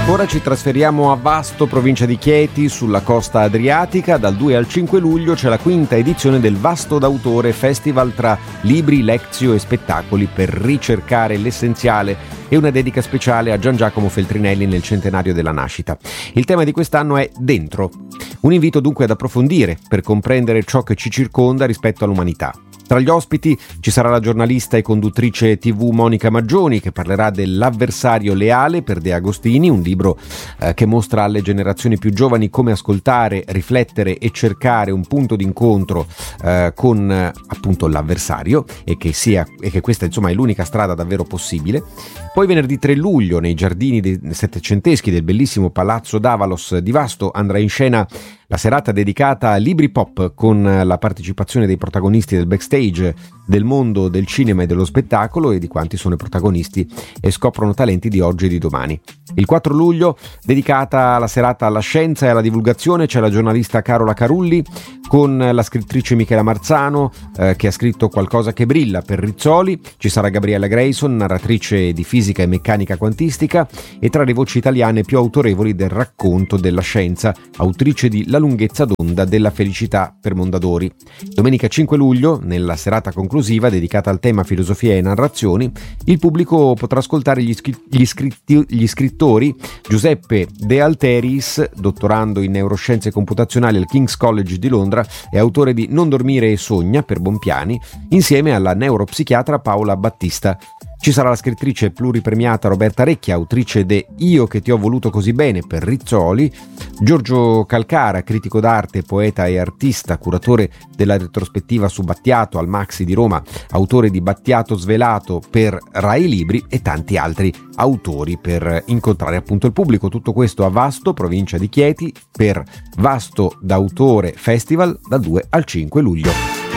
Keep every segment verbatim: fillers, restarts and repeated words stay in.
Ora ci trasferiamo a Vasto, provincia di Chieti, sulla costa adriatica. Dal due al cinque luglio c'è la quinta edizione del Vasto d'autore Festival tra libri, lezio e spettacoli per ricercare l'essenziale e una dedica speciale a Gian Giacomo Feltrinelli nel centenario della nascita. Il tema di quest'anno è Dentro. Un invito dunque ad approfondire per comprendere ciò che ci circonda rispetto all'umanità. Tra gli ospiti ci sarà la giornalista e conduttrice tivù Monica Maggioni, che parlerà dell'Avversario leale per De Agostini, un libro eh, che mostra alle generazioni più giovani come ascoltare, riflettere e cercare un punto d'incontro eh, con eh, appunto l'avversario, e che sia e che questa insomma è l'unica strada davvero possibile. Poi venerdì tre luglio, nei giardini dei settecenteschi del bellissimo Palazzo d'Avalos di Vasto, andrà in scena la serata dedicata a libri pop, con la partecipazione dei protagonisti del backstage del mondo del cinema e dello spettacolo e di quanti sono i protagonisti e scoprono talenti di oggi e di domani. Il quattro luglio, dedicata alla serata alla scienza e alla divulgazione, c'è la giornalista Carola Carulli con la scrittrice Michela Marzano eh, che ha scritto Qualcosa che brilla per Rizzoli. Ci sarà Gabriella Grayson, narratrice di fisica e meccanica quantistica e tra le voci italiane più autorevoli del racconto della scienza, autrice di La lunghezza d'onda della felicità per Mondadori. Domenica cinque luglio, nella serata conclusiva dedicata al tema filosofia e narrazioni, il pubblico potrà ascoltare gli, scri- gli, scritti- gli scrittori Giuseppe De Alteris, dottorando in neuroscienze computazionali al King's College di Londra e autore di Non dormire e sogna per Bompiani, insieme alla neuropsichiatra Paola Battista. Ci sarà la scrittrice pluripremiata Roberta Recchia, autrice de Io che ti ho voluto così bene per Rizzoli, Giorgio Calcara, critico d'arte, poeta e artista, curatore della retrospettiva su Battiato al Maxi di Roma, autore di Battiato svelato per Rai Libri, e tanti altri autori per incontrare appunto il pubblico. Tutto questo a Vasto, provincia di Chieti, per Vasto d'autore Festival dal due al cinque luglio.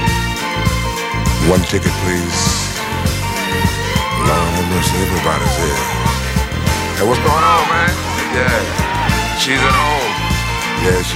One ticket, please. Lord mercy, everybody's here. Hey, what's going on, man? Yeah, she's at home. Yeah, she